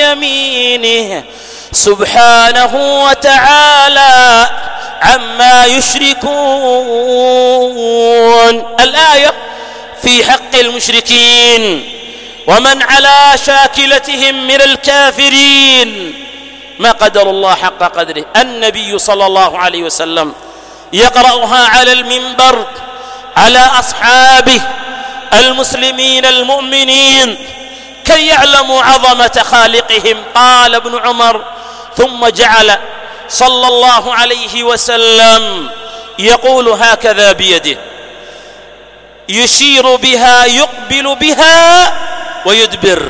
يمينه سبحانه وتعالى عما يشركون. الآية في حق المشركين ومن على شاكلتهم من الكافرين ما قدر الله حق قدره. النبي صلى الله عليه وسلم يقرأها على المنبر على أصحابه المسلمين المؤمنين كي يعلموا عظمة خالقهم. قال ابن عمر: ثم جعل صلى الله عليه وسلم يقول هكذا بيده يشير بها يقبل بها ويدبر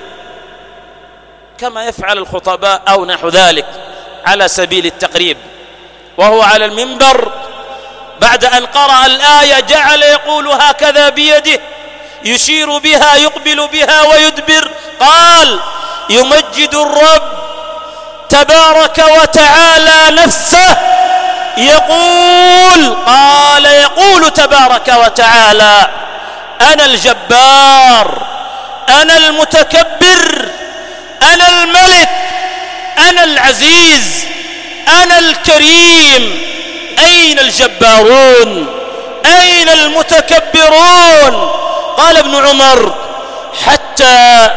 كما يفعل الخطباء أو نحو ذلك على سبيل التقريب. وهو على المنبر بعد أن قرأ الآية جعل يقول هكذا بيده يشير بها يقبل بها ويدبر. قال: يمجد الرب تبارك وتعالى نفسه يقول يقول تبارك وتعالى: أنا الجبار، أنا المتكبر، أنا الملك، أنا العزيز، أنا الكريم. أين الجبارون؟ أين المتكبرون؟ قال ابن عمر: حتى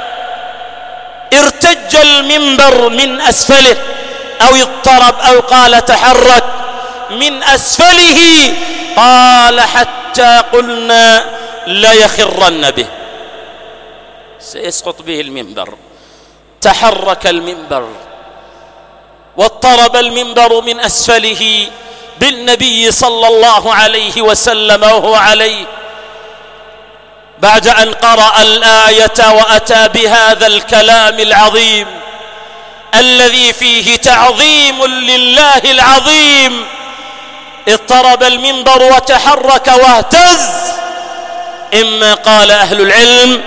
ارتج المنبر من أسفله أو اضطرب أو قال تحرك من أسفله. قال: حتى قلنا ليخرن به، سيسقط به المنبر. تحرك المنبر واضطرب المنبر من أسفله بالنبي صلى الله عليه وسلم وهو عليه بعد أن قرأ الآية وأتى بهذا الكلام العظيم الذي فيه تعظيم لله العظيم. اضطرب المنبر وتحرك واهتز. إما قال أهل العلم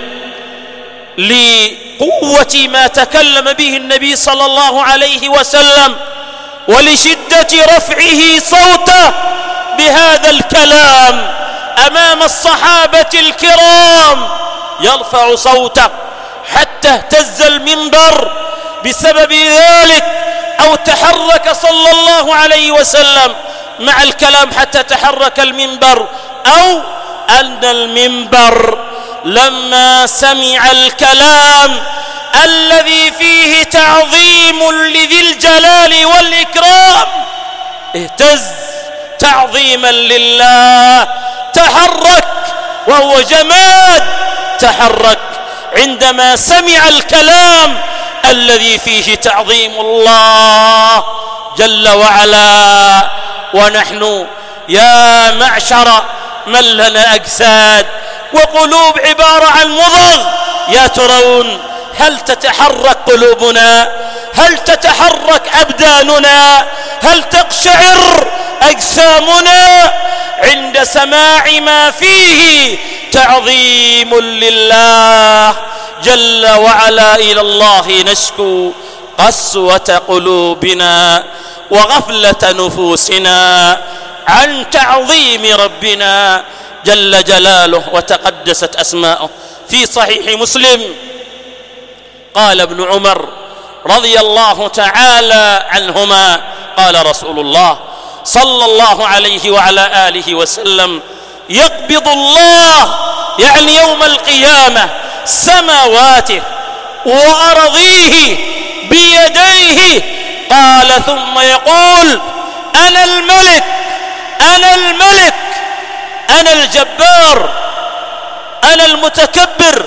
لقوة ما تكلم به النبي صلى الله عليه وسلم ولشدة رفعه صوته بهذا الكلام أمام الصحابة الكرام، يرفع صوته حتى اهتز المنبر بسبب ذلك، أو تحرك صلى الله عليه وسلم مع الكلام حتى تحرك المنبر، أو أن المنبر لما سمع الكلام الذي فيه تعظيم لذي الجلال والإكرام اهتز تعظيما لله، تحرك وهو جماد، تحرك عندما سمع الكلام الذي فيه تعظيم الله جل وعلا. ونحن يا معشر من لنا أجساد وقلوب عبارة عن مضغ، يا ترون هل تتحرك قلوبنا؟ هل تتحرك أبداننا؟ هل تقشعر أجسامنا عند سماع ما فيه تعظيم لله جل وعلا؟ إلى الله نشكو قسوة قلوبنا وغفلة نفوسنا عن تعظيم ربنا جل جلاله وتقدست أسماؤه. في صحيح مسلم قال ابن عمر رضي الله تعالى عنهما قال رسول الله صلى الله عليه وعلى آله وسلم: يقبض الله، يعني يوم القيامة، سماواته وأرضيه بيديه. قال ثم يقول: أنا الملك، أنا الملك، أنا الجبار، أنا المتكبر.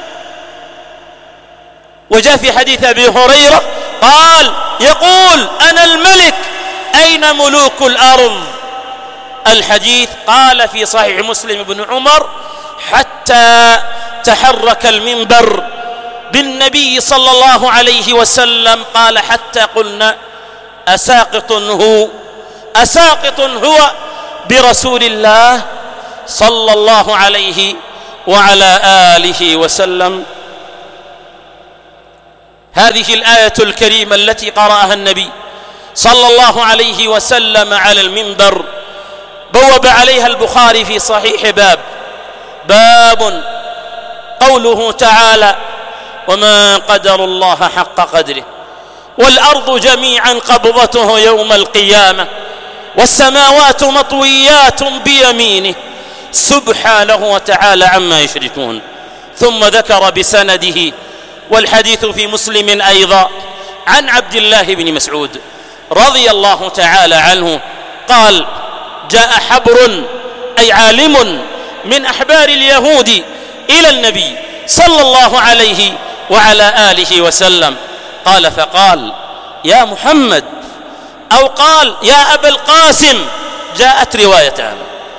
وجاء في حديث أبي هريرة قال يقول: أنا الملك، أين ملوك الأرض؟ الحديث قال في صحيح مسلم ابن عمر: حتى تحرك المنبر بالنبي صلى الله عليه وسلم. قال: حتى قلنا أساقط هو، أساقط هو برسول الله صلى الله عليه وعلى آله وسلم. هذه الآية الكريمة التي قرأها النبي صلى الله عليه وسلم على المنبر بوب عليها البخاري في صحيح باب قوله تعالى: وما قدر الله حق قدره. والأرض جميعا قبضته يوم القيامة والسماوات مطويات بيمينه سبحانه وتعالى عما يشركون. ثم ذكر بسنده، والحديث في مسلم أيضا، عن عبد الله بن مسعود رضي الله تعالى عنه قال: جاء حبر أي عالم من أحبار اليهود إلى النبي صلى الله عليه وعلى آله وسلم، قال فقال: يا محمد، أو قال: يا أبا القاسم، جاءت روايتان،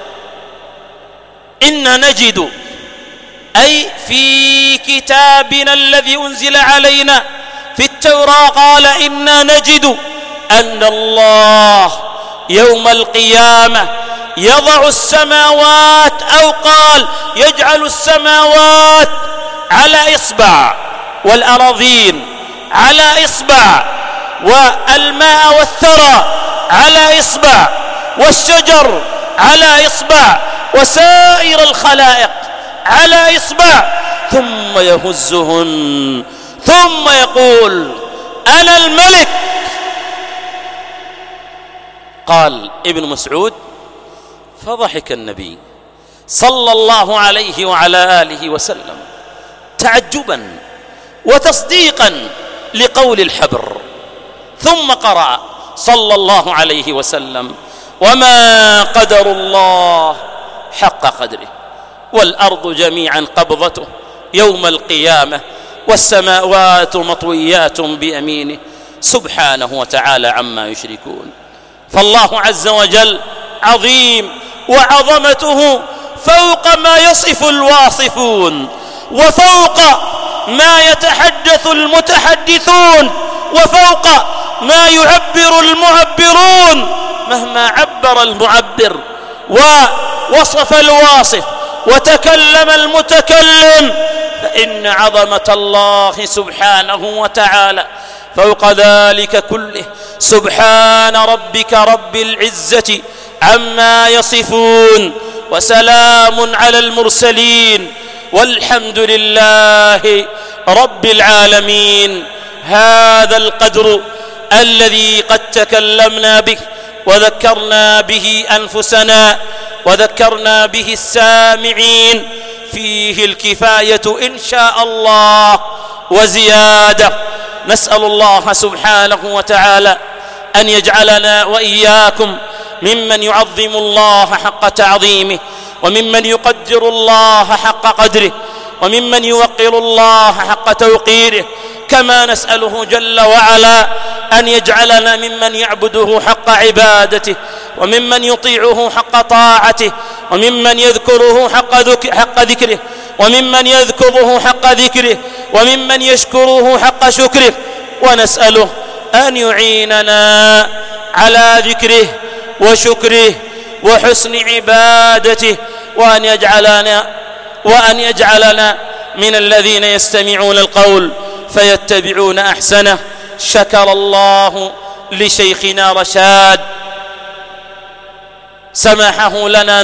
إن نجد، أي في كتابنا الذي أنزل علينا في التوراة، قال: إنا نجد أن الله يوم القيامة يضع السماوات، أو قال يجعل السماوات على إصبع والأراضين على إصبع والماء والثرى على إصبع والشجر على إصبع وسائر الخلائق على إصبع، ثم يهزهن ثم يقول: أنا الملك. قال ابن مسعود: فضحك النبي صلى الله عليه وعلى آله وسلم تعجبا وتصديقا لقول الحبر، ثم قرأ صلى الله عليه وسلم: وما قدر الله حق قدره والأرض جميعا قبضته يوم القيامة والسماوات مطويات بيمينه سبحانه وتعالى عما يشركون. فالله عز وجل عظيم، وعظمته فوق ما يصف الواصفون، وفوق ما يتحدث المتحدثون، وفوق ما يعبر المعبرون. مهما عبر المعبر ووصف الواصف وتكلم المتكلم، فإن عظمة الله سبحانه وتعالى فوق ذلك كله. سبحان ربك رب العزة عما يصفون، وسلام على المرسلين، والحمد لله رب العالمين. هذا القدر الذي قد تكلمنا به وذكرنا به أنفسنا وذكرنا به السامعين، فيه الكفاية إن شاء الله وزيادة. نسأل الله سبحانه وتعالى أن يجعلنا وإياكم ممن يعظم الله حق تعظيمه، وممن يقدر الله حق قدره، وممن يوقر الله حق توقيره. كما نسأله جل وعلا أن يجعلنا ممن يعبده حق عبادته، وممن يطيعه حق طاعته، وممن يذكره حق ذكره، وممن يذكره حق ذكره، وممن يشكره حق شكره. ونسأله أن يعيننا على ذكره وشكره وحسن عبادته، وأن يجعلنا من الذين يستمعون القول فيتبعون أحسنه. شكر الله لشيخنا رشاد سماحه لنا،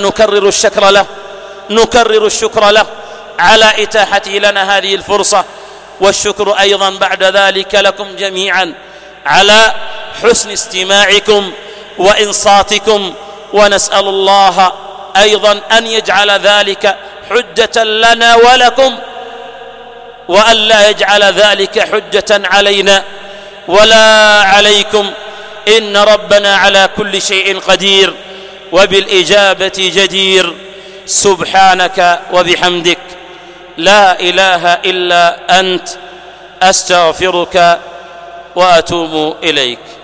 نكرر الشكر له على إتاحته لنا هذه الفرصة، والشكر أيضا بعد ذلك لكم جميعا على حسن استماعكم وإنصاتكم. ونسأل الله أيضا أن يجعل ذلك حجة لنا ولكم، وأن لا يجعل ذلك حجة علينا ولا عليكم. إن ربنا على كل شيء قدير وبالإجابة جدير. سبحانك وبحمدك، لا إله إلا أنت، أستغفرك وأتوب إليك.